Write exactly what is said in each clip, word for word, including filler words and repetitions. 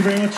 very much.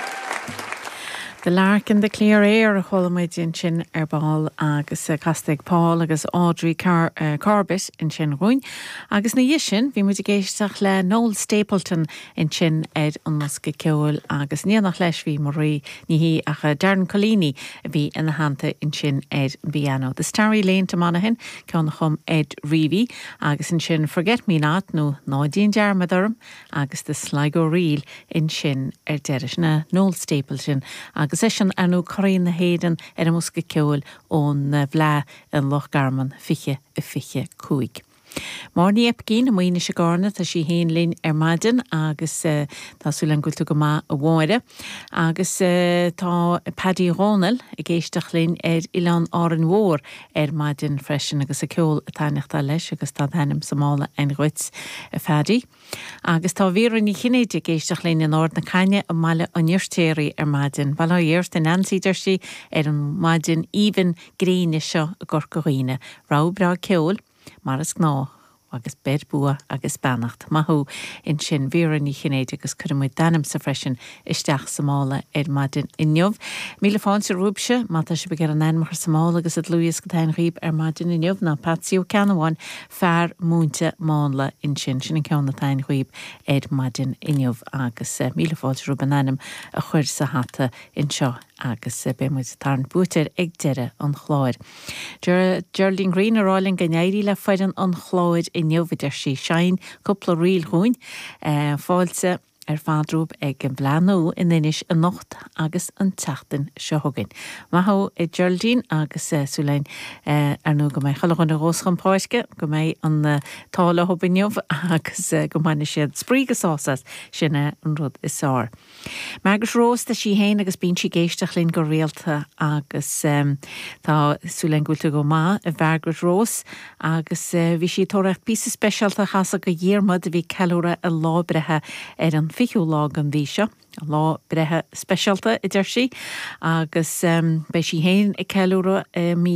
The Larkin the Clear Air a cholamid in sin arbal agus uh, Castig Paul agus Audrey Car uh, Corbett in sin roin agus na yishin vi muid géisteach le Noel Stapleton in sin ed an nasca ceol agus níanach leis vi morí ní hí ach uh, Darren Collini vi in na hanta in sin ed piano. The Starry Lane to Monaghan ceanna chum ed Reevy agus in sin Forget Me Not no Nadine Jarmadurm agus the Sligo Reel in sin er derish na Noel Stapleton agus session anu Corinne na Hayden er a musca ceol ón bhlá an Loch Garman fiche a fiche cúig. Mar ní epcín am muoine se gána tá sí héin linn ar maidin agus uh, tá súlan gúiltu go má a bháire agus uh, tá Paddy Ronald i géisteach linn ar Ilan áran mhór ar maidin freisin agus a ceol a táineachtá leis agus tá hennim Somála an Ruits a Paddy agus tá bhíran í chinnéid i géisteach linn in áir na caine a mala an iirtéirí ar maidin bhil á dhéirt in ansíidir sí ar an maidin even gríine seo a gorcoghine rá bra ceol mar is gná agus bed bua agus bannacht mahu in sin víran ní chinnéid agus chuirmuid danam sa freisin isteach Somála ar maidin inniuh. Míle fáin sa rúbse má tá si begar an enmachar Somála agus at Luas go tain riomh ar maidin inniuh ná Patsío Canaháin fear múnta mála in sin sin an ceann na tain riomh ar maidin inniuh agus uh, míle fáil sa rúban enam a chuir sa hata in seo agus uh, be muid tarn búteir ag deire an chláir. Geraldine Green aráling gannéirí le feidan an chláir in neuvidir sí sein couple riil húin uh, fáilte ar fádrúb ag an bhleanú in inis an nocht agus an teachtain seo thugainn. Maithó i Geraldine agus uh, súlainn uh, ar nó go mbeidh chalachain a róschan páisce go mbeidh an uh, tála hobinneomh agus uh, go mbeidh siad sprígus ásas sinna an rud is sár. Margaret Rose tá sí héin agus bíonn sí géisteach linn go réalta agus um, tá súlainn gúilta go má a Margaret Rose agus uh, bhí sí tóracht písa speisialta chasa go dhéarmad a bhí ceúra a lábrethe ar an fichiú lá an bhí seo lá brethe speisialta idir sí agus um, bei sí héin i ceúra uh, mí